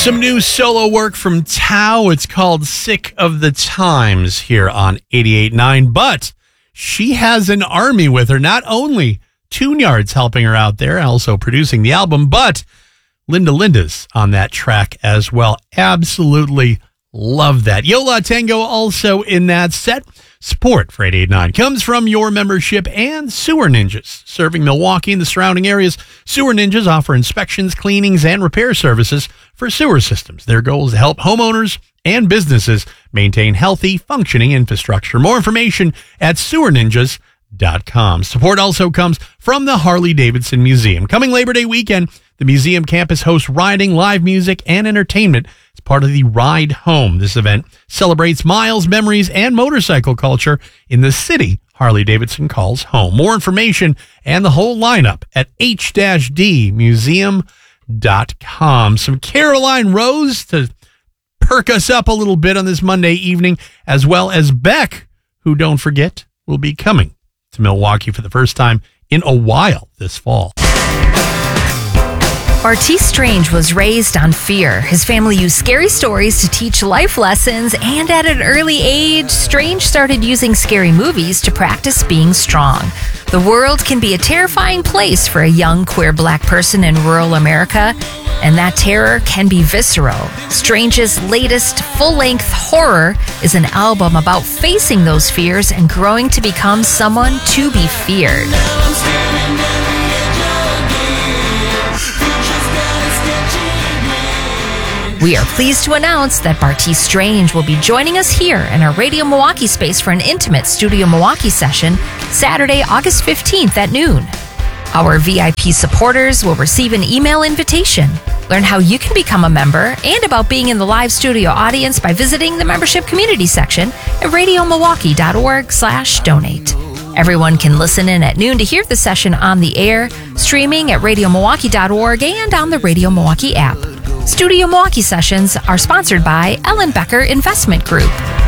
Some new solo work from Tao. It's called Sick of the Times here on 88.9. But she has an army with her. Not only Tune-Yards helping her out there, also producing the album, but Linda's on that track as well. Absolutely love that. Yo La Tengo also in that set. Support for 88.9 comes from your membership and Sewer Ninjas. Serving Milwaukee and the surrounding areas, Sewer Ninjas offer inspections, cleanings, and repair services for sewer systems. Their goal is to help homeowners and businesses maintain healthy, functioning infrastructure. More information at sewerninjas.com. Support also comes from the Harley-Davidson Museum. Coming Labor Day weekend, the museum campus hosts riding, live music, and entertainment as part of the Ride Home. This event celebrates miles, memories, and motorcycle culture in the city Harley-Davidson calls home. More information and the whole lineup at h-dmuseum.com. Some Caroline Rose to perk us up a little bit on this Monday evening, as well as Beck, who, don't forget, will be coming to Milwaukee for the first time in a while this fall. Bartees Strange was raised on fear. His family used scary stories to teach life lessons, and at an early age, Strange started using scary movies to practice being strong. The world can be a terrifying place for a young queer black person in rural America, and that terror can be visceral. Strange's latest full-length Horror is an album about facing those fears and growing to become someone to be feared. We are pleased to announce that Bartees Strange will be joining us here in our Radio Milwaukee space for an intimate Studio Milwaukee session Saturday, August 15th at noon. Our VIP supporters will receive an email invitation. Learn how you can become a member and about being in the live studio audience by visiting the membership community section at radiomilwaukee.org/donate. Everyone can listen in at noon to hear the session on the air, streaming at radiomilwaukee.org and on the Radio Milwaukee app. Studio Milwaukee sessions are sponsored by Ellen Becker Investment Group.